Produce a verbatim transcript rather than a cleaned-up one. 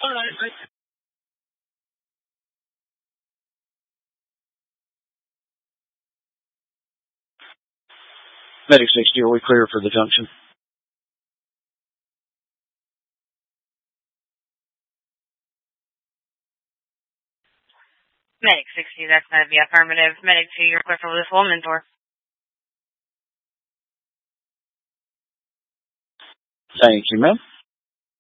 All right. I, Medic sixty, are we clear for the junction? Medic sixty, that's going to be affirmative. Medic two, you're clear for this woman door. Thank you, ma'am.